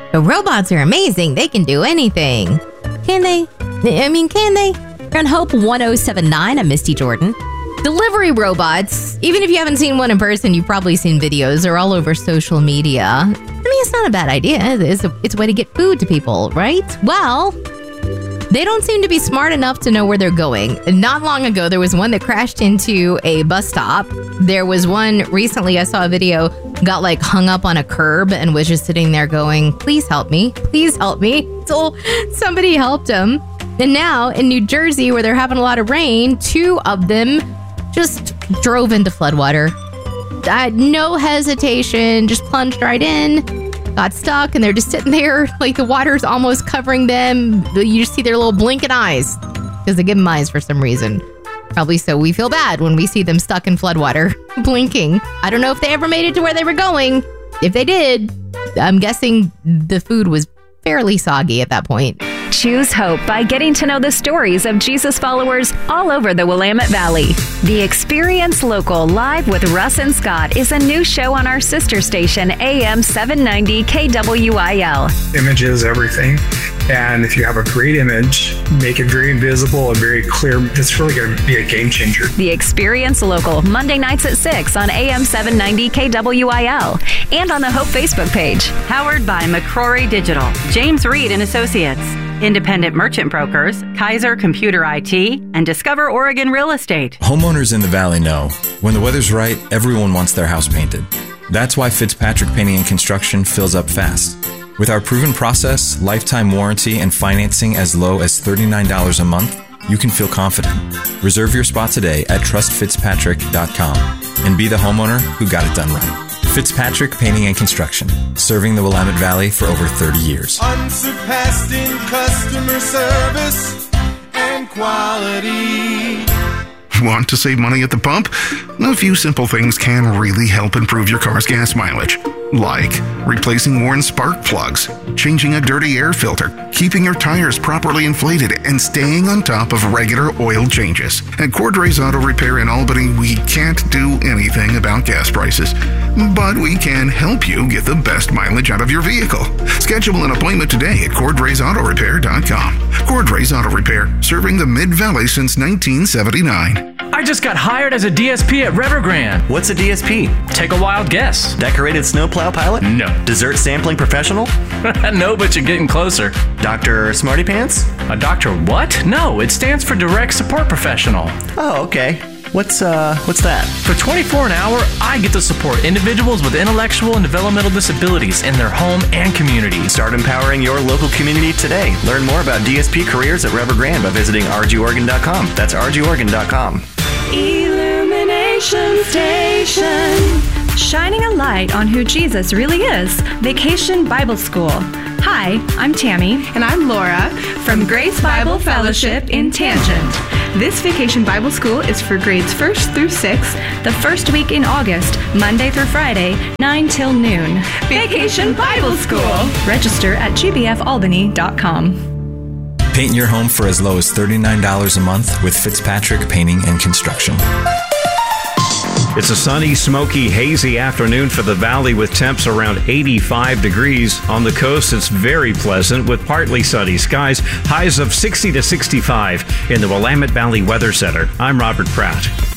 But robots are amazing. They can do anything. Can they? Can they? You're on Hope 1079. I'm Misty Jordan. Delivery robots, even if you haven't seen one in person, you've probably seen videos. They're all over social media. It's not a bad idea. It's a way to get food to people, right? Well, they don't seem to be smart enough to know where they're going. Not long ago, there was one that crashed into a bus stop. There was one recently, I saw a video, got hung up on a curb and was just sitting there going, please help me. Please help me. So somebody helped him. And now in New Jersey, where they're having a lot of rain, 2 of them just drove into floodwater. No hesitation, just plunged right in, got stuck, and they're just sitting there the water's almost covering them. You just see their little blinking eyes because they give them eyes for some reason. Probably so we feel bad when we see them stuck in floodwater, blinking. I don't know if they ever made it to where they were going. If they did, I'm guessing the food was fairly soggy at that point. Choose hope by getting to know the stories of Jesus followers all over the Willamette Valley. The Experience Local Live with Russ and Scott is a new show on our sister station, AM 790 KWIL. Image is everything. And if you have a great image, make it very visible and very clear. It's really going to be a game changer. The Experience Local, Monday nights at 6 on AM 790 KWIL and on the Hope Facebook page. Powered by McCrory Digital, James Reed and Associates, Independent Merchant Brokers, Kaiser Computer IT, and Discover Oregon Real Estate. Homeowners in the Valley know when the weather's right, everyone wants their house painted. That's why Fitzpatrick Painting and Construction fills up fast. With our proven process, lifetime warranty, and financing as low as $39 a month, you can feel confident. Reserve your spot today at trustfitzpatrick.com and be the homeowner who got it done right. Fitzpatrick Painting and Construction, serving the Willamette Valley for over 30 years. Unsurpassed in customer service and quality. Want to save money at the pump? A few simple things can really help improve your car's gas mileage. Like replacing worn spark plugs, changing a dirty air filter, keeping your tires properly inflated, and staying on top of regular oil changes. At Cordray's Auto Repair in Albany, we can't do anything about gas prices, but we can help you get the best mileage out of your vehicle. Schedule an appointment today at CordraysAutoRepair.com. Cordray's Auto Repair, serving the Mid-Valley since 1979. I just got hired as a DSP at Evergrande. What's a DSP? Take a wild guess. Decorated snowplow pilot? No. Dessert sampling professional? No, but you're getting closer. Dr. Smarty Pants? A doctor what? No, it stands for Direct Support Professional. Oh, okay. What's that? For $24 an hour, I get to support individuals with intellectual and developmental disabilities in their home and community. Start empowering your local community today. Learn more about DSP careers at Evergrande by visiting rgoregon.com. That's rgoregon.com. Illumination Station, shining a light on who Jesus really is. Vacation Bible School. Hi, I'm Tammy. And I'm Laura from Grace Bible Fellowship in Tangent. This Vacation Bible School is for grades 1st through 6th, the first week in August, Monday through Friday, 9 till noon. Vacation Bible School. Register at gbfalbany.com. Paint your home for as low as $39 a month with Fitzpatrick Painting and Construction. It's a sunny, smoky, hazy afternoon for the valley with temps around 85 degrees. On the coast, it's very pleasant with partly sunny skies, highs of 60 to 65 in the Willamette Valley Weather Center. I'm Robert Pratt.